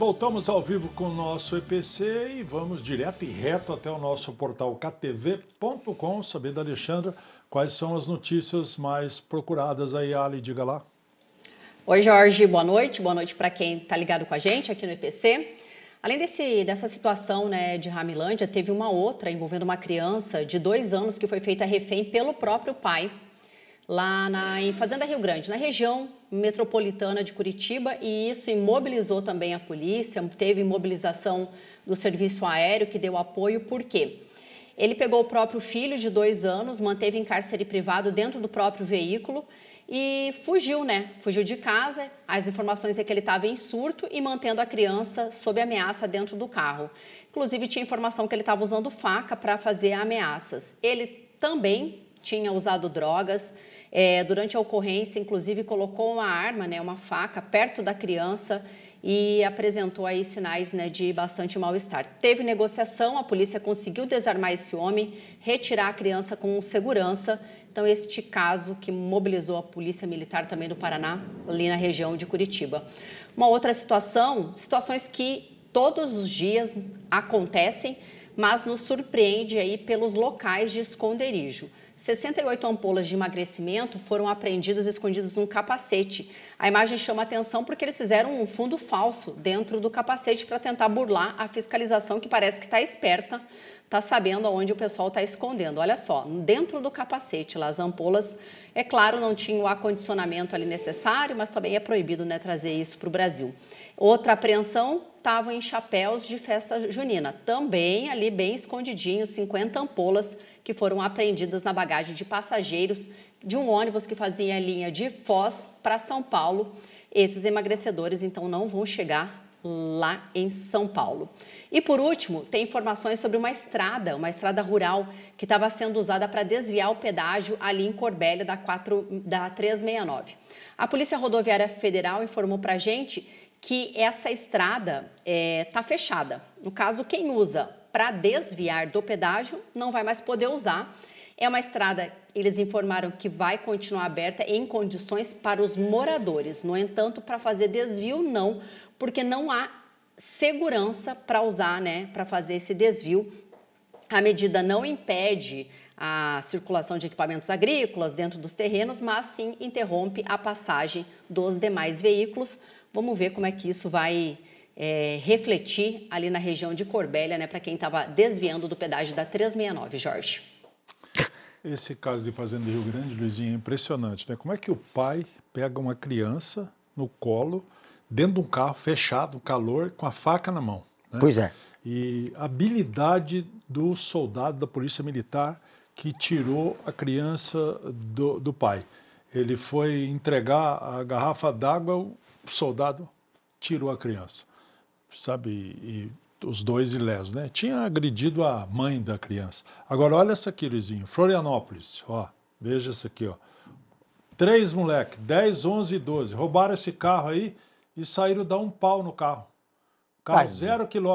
voltamos ao vivo com o nosso EPC e vamos direto e reto até o nosso portal ktv.com, saber da Alexandra quais são as notícias mais procuradas aí, Ali, diga lá. Oi, Jorge, boa noite para quem está ligado com a gente aqui no EPC. Além dessa situação, né, de Ramilândia, teve uma outra envolvendo uma criança de 2 anos que foi feita refém pelo próprio pai, lá em Fazenda Rio Grande, na região metropolitana de Curitiba, e isso imobilizou também a polícia. Teve mobilização do serviço aéreo que deu apoio. Por quê? Ele pegou o próprio filho de 2 anos, manteve em cárcere privado dentro do próprio veículo e fugiu, né? Fugiu de casa. As informações é que ele estava em surto e mantendo a criança sob ameaça dentro do carro. Inclusive, tinha informação que ele estava usando faca para fazer ameaças. Ele também tinha usado drogas. Durante a ocorrência, inclusive, colocou uma arma, né, uma faca, perto da criança e apresentou aí sinais, né, de bastante mal-estar. Teve negociação, a polícia conseguiu desarmar esse homem, retirar a criança com segurança. Então, este caso que mobilizou a Polícia Militar também do Paraná, ali na região de Curitiba. Uma outra situações que todos os dias acontecem, mas nos surpreende aí pelos locais de esconderijo. 68 ampolas de emagrecimento foram apreendidas escondidas num capacete. A imagem chama atenção porque eles fizeram um fundo falso dentro do capacete para tentar burlar a fiscalização, que parece que está esperta, está sabendo onde o pessoal está escondendo. Olha só, dentro do capacete, lá as ampolas, é claro, não tinha o acondicionamento ali necessário, mas também é proibido, né, trazer isso para o Brasil. Outra apreensão estava em chapéus de festa junina, também ali bem escondidinho, 50 ampolas que foram apreendidas na bagagem de passageiros de um ônibus que fazia a linha de Foz para São Paulo. Esses emagrecedores, então, não vão chegar lá em São Paulo. E, por último, tem informações sobre uma estrada rural que estava sendo usada para desviar o pedágio ali em Corbélia, da 369. A Polícia Rodoviária Federal informou para a gente que essa estrada está fechada. No caso, quem usa para desviar do pedágio não vai mais poder usar. É uma estrada, eles informaram que vai continuar aberta em condições para os moradores. No entanto, para fazer desvio, não, porque não há segurança para usar, né, para fazer esse desvio. A medida não impede a circulação de equipamentos agrícolas dentro dos terrenos, mas sim interrompe a passagem dos demais veículos. Vamos ver como é que isso vai refletir ali na região de Corbélia, né, para quem estava desviando do pedágio da 369, Jorge. Esse caso de Fazenda Rio Grande, Luizinho, é impressionante, né? Como é que o pai pega uma criança no colo, dentro de um carro fechado, calor, com a faca na mão, né? Pois é. E a habilidade do soldado da Polícia Militar que tirou a criança do pai. Ele foi entregar a garrafa d'água, o soldado tirou a criança, sabe? E os dois ilesos, né? Tinha agredido a mãe da criança. Agora, olha essa aqui, Luizinho, Florianópolis, ó, veja essa aqui, ó. 3 moleques, 10, 11 e 12, roubaram esse carro aí e saíram dar um pau no carro. Carro 0 km.